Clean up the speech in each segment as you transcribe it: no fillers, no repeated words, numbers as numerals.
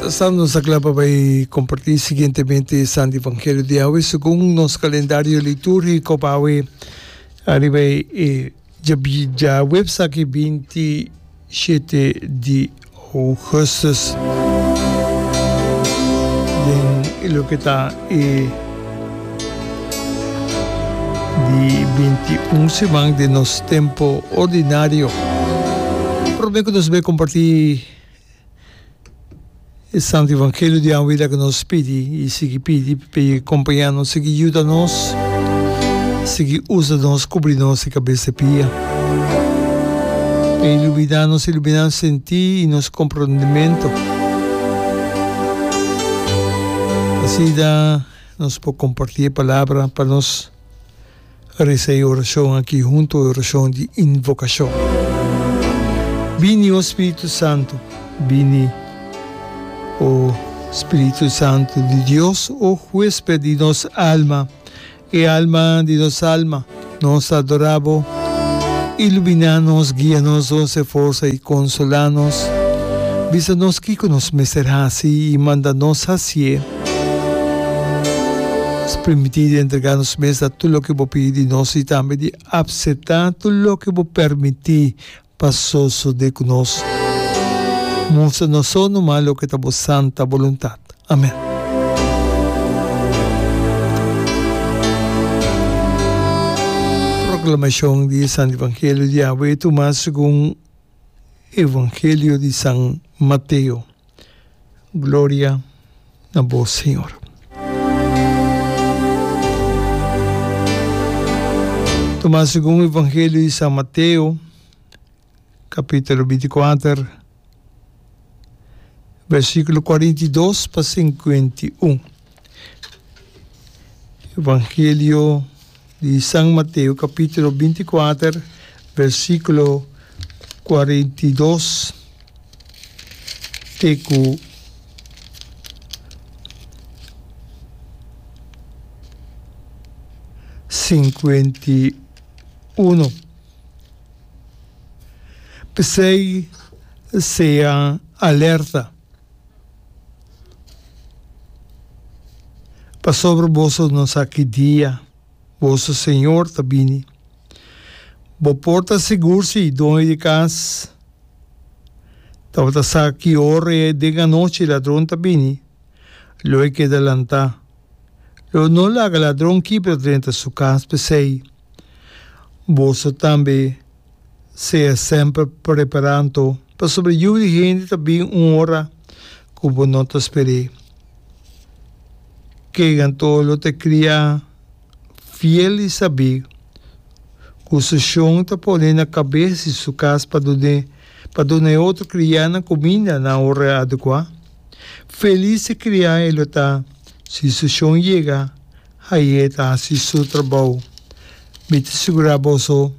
Estamos acá para compartir siguientemente Santo Evangelio de hoy según nuestro calendario litúrgico para hoy. Arriba ya website 27 de agosto en lo que está de 21 semanas de nuestro tiempo ordinario. Prometo que nos vai compartir o Santo Evangelho de hoje que nos pede e se pede para acompanhar-nos, se ajuda-nos, se usa-nos, cobrir-nos a cabeça pia, para iluminar-nos em ti e nosso compreendimento. Assim nos pode compartilhar a palavra para nós rezar a oração aqui junto, a oração de invocação. Vini o Espírito Santo, vini o Espírito Santo de Dios, o huésped de nuestra alma, y alma de nuestra alma, nos adoramos, iluminanos, guíanos, nos fuerza y consolanos, vísanos que nos meserasi y mandanos así. Es permitido entregarnos mesa todo lo que vos pedimos y también de aceptar todo lo que vos permitís. Pasoso de conosco. Mostra-nos só no malo que está a santa vontade. Amém. Proclamação de Santo Evangelho de hoje, Tomás segundo Evangelho de São Mateus. Glória a vós, Senhor. Tomás segundo Evangelho de São Mateus, capítulo 24, versículo 42 para 51. Evangelho de São Mateus, capítulo 24, versículo 42 teco 51. Pensei seja alerta para sobre vosso nossa dia, vosso Senhor também. Bo porta seguro-se dono de casa, tava sa que hora de noite ladrão também, lo é que adelantar. Lo não laga ladrão que dentro sua casa, pensei, vosso também seja sempre preparando para sobreviver gente também uma hora como não te esperei. Que gantou lo te cria fiel e saber que o seu chão te põe na cabeça e sua casa para donar outro criar na comida na hora adequada. Feliz se criar ele tá se seu chão chega aí está se seu trabalho me te segurar bolso.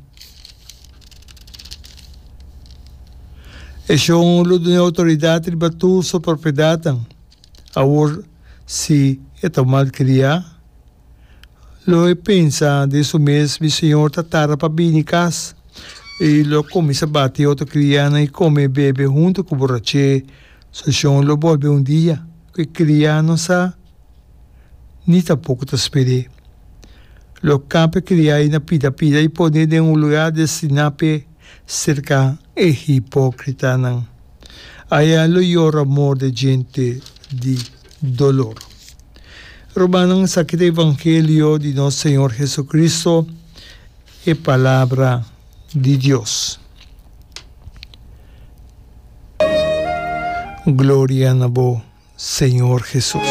E chão lo de autoridade para tu sua propriedade. Agora se é tão mal criar, lo é pensa disso mesmo, o Senhor tatara para bem casa. E lo começa a bater outra criança e come e bebe junto com o borrache. Se chão lo volve dia, que criar não sabe, nem tampouco te esperei. Lo campe criar na pida e poder em lugar destinado para cercar é hipócrita não. Aí lo llora amor de gente de dolor. Romanang Sacro Evangelho de nosso Senhor Jesucristo e palavra de Deus. Glória a vós, Senhor Jesus.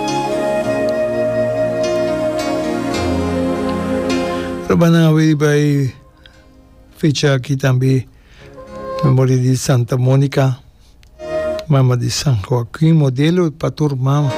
Romanang vai fechar aqui também memória de Santa Mônica, mama de São Joaquim, modelo para turma.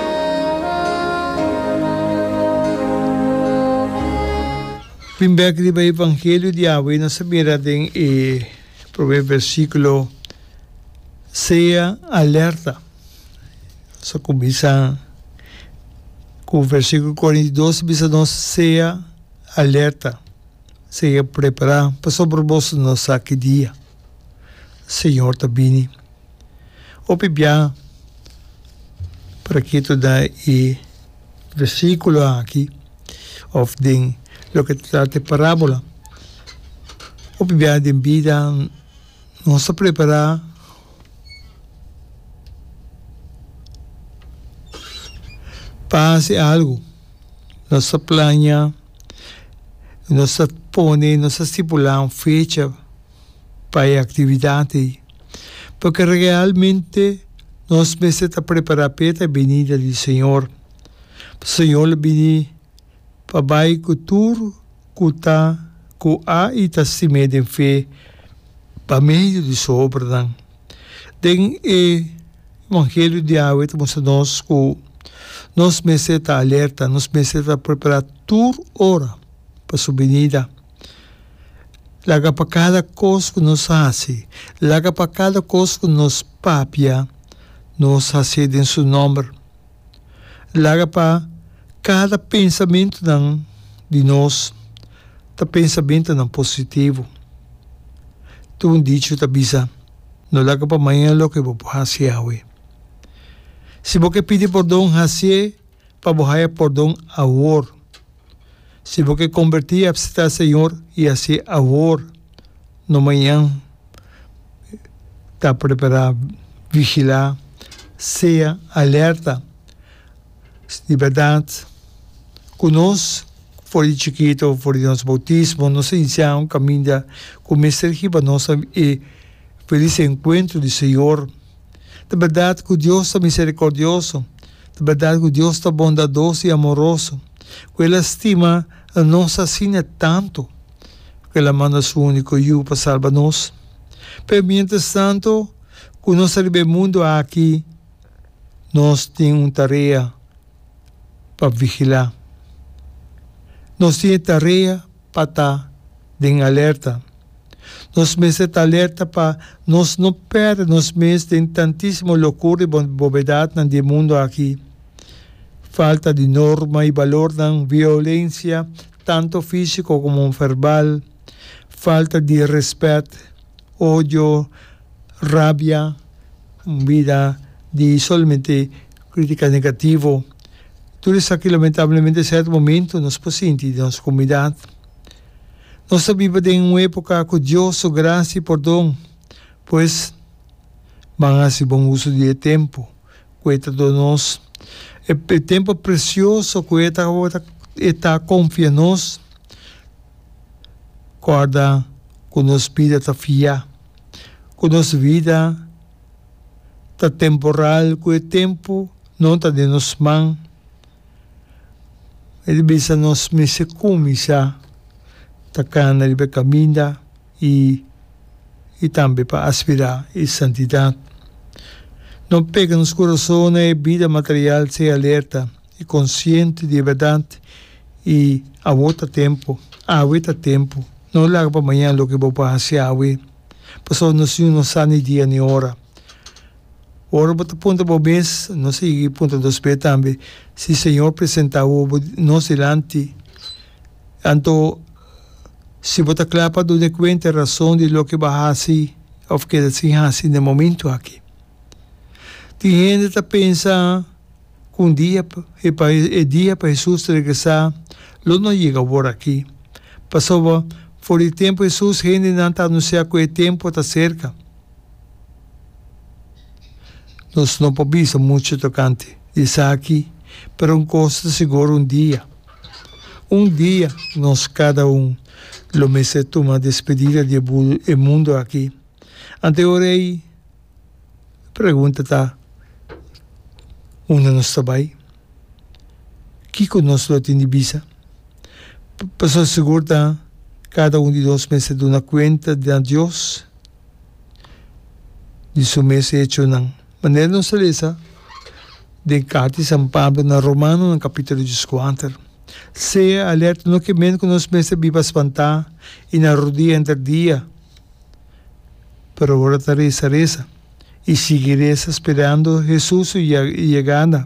Primeiro que o Evangelho de hoje, nós sabemos que o versículo seja alerta. Só começa com o versículo 42, diz nós seja alerta, seja preparado para sobre vós nosso dia. Senhor também. O Bíblia para que ito na versículo aqui, of din lo que trata parábola. O bibigyan din vida, nós a preparar para fazer algo. Nós a planear, nós a pôr, nós a estipular uma fecha para a atividade, porque realmente nós precisamos preparar para a venida do Senhor. O Senhor vem para vai cultura, culta, com a e tasime de fé para meio de sua obra. Den Evangelho de Yahweh mostra nós que nós precisamos alerta, nós precisamos preparar toda hora para sua venida. Laga para cada coisa que nós fazemos, laga para cada coisa que nós papia, nós fazemos em seu nome. Laga para cada pensamento de nós, tá pensamento não positivo. Tu dicho tá bisa, não laga para amanhã lo que vou fazer Yahweh. Se você pedir perdão fazer, para você perdão agora. Se você convertir a você Senhor e assim agora, no amanhã, tá preparado, vigilar, seja alerta. De verdade, conosco, fora de chiquito, fora de nosso bautismo, nós iniciamos um caminho com o Mestre para nós e feliz encontro do Senhor. De verdade que Deus está misericordioso, de verdade que Deus está bondadoso e amoroso, que Ele estima a nossa sina tanto, que Ele manda seu único Filho para salvar-nos. Mas, mientras tanto, que nós arribamos ao mundo aqui, nós temos uma tarefa para vigilar. Nós temos tarefa para estar em alerta. Nós precisamos alerta para nós não perder, nós precisamos de tantíssima loucura e bobeidade no mundo aqui. Falta de norma e valor na violência, tanto físico como verbal. Falta de respeito, ódio, rabia, vida de somente crítica negativa. Tudo isso aqui, lamentavelmente, em certo momento, nós podemos de nossa comunidade. Nós vivemos em uma época com Deus, sua graça e perdão, pois vamos fazer bom uso do tempo, que de nós. É tempo precioso que está confia em nós, guarda que nossa vida está fia, que nossa vida está temporal, que o tempo não está de nossas mãos. Ele bisa nós me se começar a na libre caminho e também para aspirar a santidade. Não pega nos corações a vida material, ser alerta e consciente de verdade e a outro tempo, não larga para amanhã o que vou fazer Yahweh. Pessoal, não sabe dia nem hora. Ora, para ponto para mês, não sei que ponto dos pés também. Se o Senhor apresentar o nós delante, então, se você claro para dar conta a razão de lo que vai fazer, ou que assim assim no momento aqui. Tem gente que pensa que um dia é dia para Jesus regressar, não chega agora aqui. Passou fora de tempo, Jesus, gente não está anunciando que o tempo está cerca. Nós não podemos muito tocante disso aqui, mas um coisa seguro um dia. Um dia, nós cada lo mese toma despedida do mundo aqui. Ante orei, pergunta tá, não está bem? Que conosco lo tem visa? Pessoa segura, cada de nós meses de uma conta de Deus, de seu mês hecho não. Maneira não se lesa, de Carta São Pablo na Romano, no capítulo 14. Seja alerta no que menos que nós meses viva espantar e na rodia entre dia. Pero agora está reza e seguirás esperando Jesus e chegada.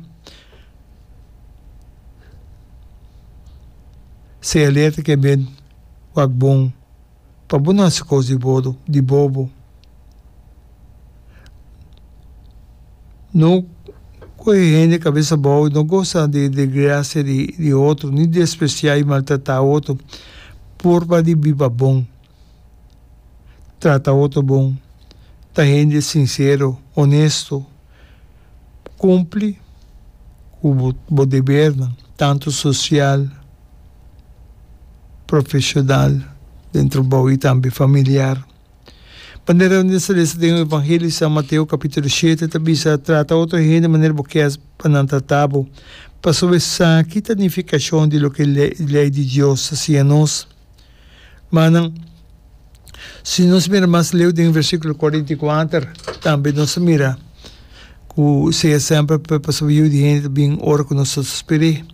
Seja alerta que bem, o bom, para bonar as coisas de bobo. Não gente cabeça boa, não gosta de graça de outro, nem de despreciar e maltratar outro, por de viva bom. Trata outro bom. Tá gente sincero, honesto, cumpre o dever, tanto social, profissional, dentro do bom e também familiar. Maneira nessa lista tem o Evangelho de São Mateus, capítulo 7, também se trata outra gente de maneira que é para tratado, para saber a significação de lo que a lei de Deus assim a nós. Mas se nós miramos mais leu no versículo 44, também nós mira que se é sempre para saber de gente bem ora que nós esperamos.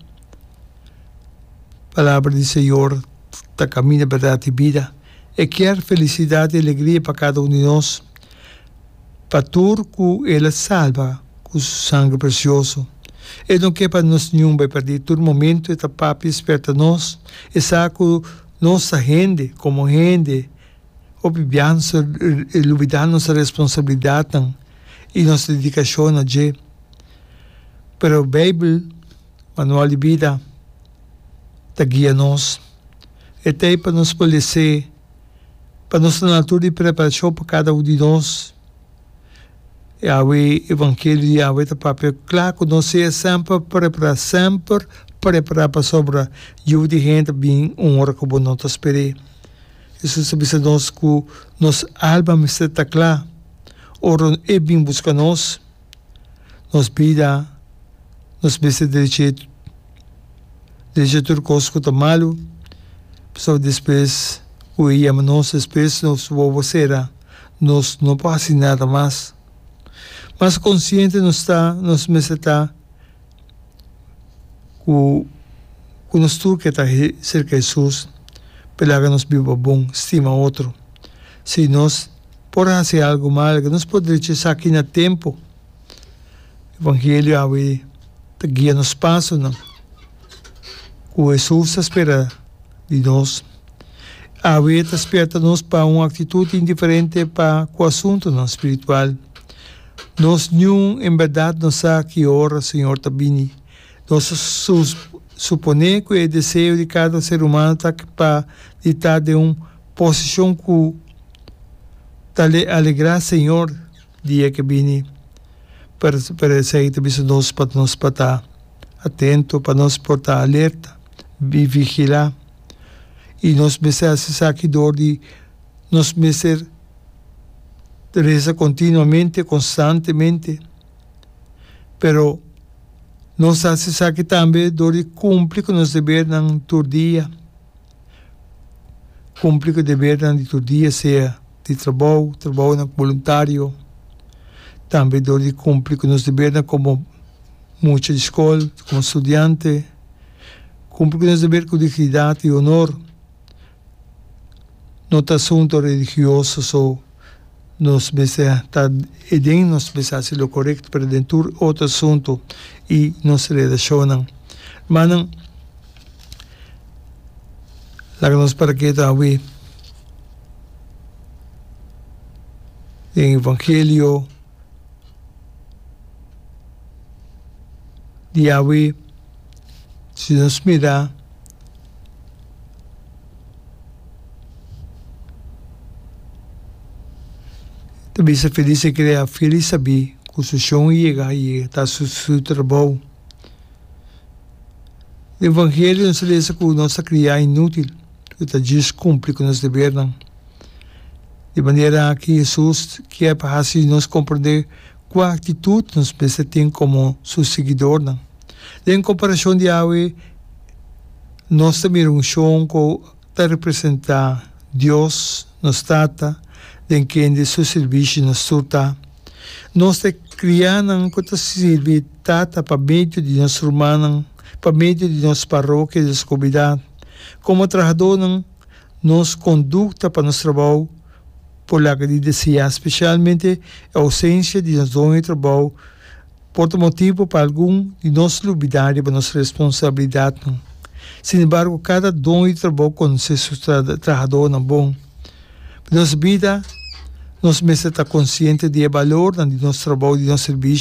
Palavra do Senhor, está caminho, verdade e vida. E quer felicidade e alegria para cada de nós. Para tudo que Ele salva com o sangue precioso. E não quer para nós nenhum vai perder. Todo momento está papi esperta nós. E sabe que nossa gente, como gente, obviamos e olvidamos nossa responsabilidade e nossa dedicação a Deus. Pero a Bíblia, manual de vida, está guia nós. E tem para nos fortalecer, para nossa altura de preparação para cada um de nós. E o Evangelho de Yahweh está papel claro que nós sempre preparar para sobre eu de gente bem hora que nós não esperamos. Isso sabe se nós que nos alma está claro, ora é bem busca nós vida, nos besta de tudo coisa que está malo, só depois o íamos nós depois nós vamos ser, nós não passa nada mais. Mas consciente nos está que nós tudo que está cerca de Jesus, pela que nos viva bom, estima outro. Se nós por fazer algo mal, que nós podemos dizer aqui no tempo, o Evangelho guia nos passos, não? O Jesus espera de nós. A vida desperta-nos para uma atitude indiferente para o assunto não espiritual. Nós nenhum, em verdade, não sabe que hora o Senhor está vindo. Nós suponemos que o desejo de cada ser humano está para estar de uma posição que está alegrar o Senhor dia que vem. Para isso, nós para estar atento, para nós estar alerta, vigilar. E nós precisamos aqui de nós precisamos reza continuamente, constantemente, pero nós precisamos aqui também de cumprir com os deveres do dia, cumprir com os deveres do dia, seja de trabalho voluntário, também de cumprir com os deveres como muita escola, como estudante, cumprir com os deveres com dignidade e honor. Não é assunto religioso, só nós precisamos fazer o correto para dentro outro assunto e nos relacionam. Mas nós para que está aí em Evangelho de Yahweh, se nos mirar, também se feliz é criar feliz saber que o seu chão chega e está seu trabalho. O Evangelho não se diz que nossa criar inútil, que está descumprir com os deveres. De maneira que Jesus quer para assim nós compreender qual atitude nós precisamos como seu seguidor. Em comparação de Yahweh, nós temos chão que está representar Deus, nos trata, em quem de seu serviço nos surta. Nós te criamos com a civilidade para meio de nosso humano, para meio de nossa paróquia de comunidade. Como trabalhador, nos conduta para nosso trabalho, por lá que deseja, especialmente a ausência de nosso dom de trabalho, por motivo para algum de nós olvidar para nossa responsabilidade. Sin embargo, cada dom de trabalho com seu trabalhador não bom. Nossa vida, nós mesmos estamos conscientes do valor de nosso trabalho, de nosso serviço.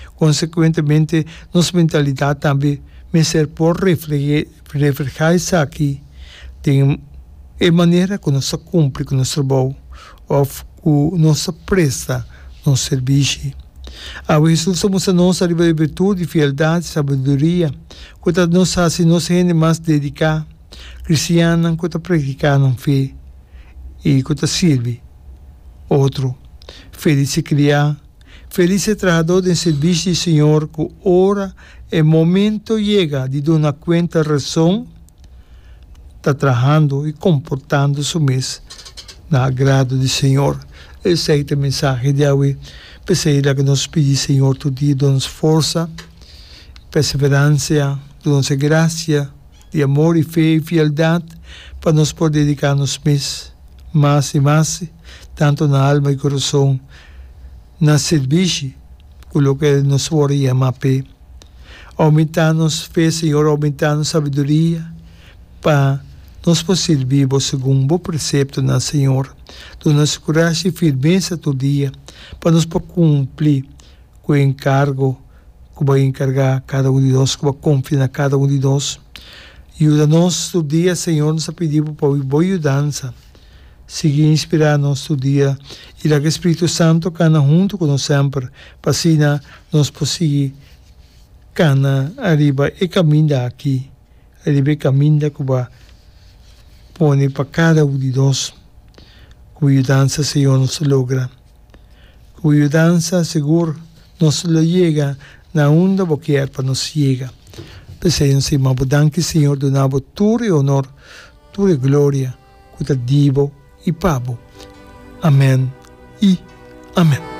Consequentemente, nossa mentalidade também vai ser por reflejar isso aqui. Tem a maneira que nós cumpre com nosso trabalho, ou que nós presta nosso serviço. A Jesus somos a nossa virtude, fidelidade, sabedoria, que nos faz nos gente mais dedicada, cristiana, que pratica a fé e que serve outro. Feliz criar, feliz trabalhador de serviço do Senhor, que ora e momento chega de dar uma conta razão, está trabalhando e comportando-se mesmo na agrado do Senhor. Esse é o mensagem de hoje. Pensei que nos pedi, Senhor, todo dia, dá-nos força, perseverança, dá-nos graça, de amor e fé e fidelidade, para nos poder dedicar-nos mais e mais, tanto na alma e coração, na serviço, com que nos pode chamar pé. Aumentar-nos fé, Senhor, aumentar-nos sabedoria, para nos poder servir segundo o precepto na Senhor. Dá-nos coragem e firmeza todo dia, para nos cumprir com o encargo que vai encargar cada um de nós, que vai confiar na cada um de nós. Ajuda-nos todo dia, Senhor, nos pedir por boa ajudança. Seguir inspirar-nos todo dia. E que o Espírito Santo cana junto com nós sempre, para assim nós possamos cana arriba e caminhar aqui. Arriba e caminhar que vai pôr para cada um de nós. Com ajudança, Senhor, nos logra. Com ajudança, seguro, nos chega na onda que para nos chega. Pensemos em uma danke, Senhor, donavo tudo e honor, tudo e glória, que te divo e pavo. Amém e amém.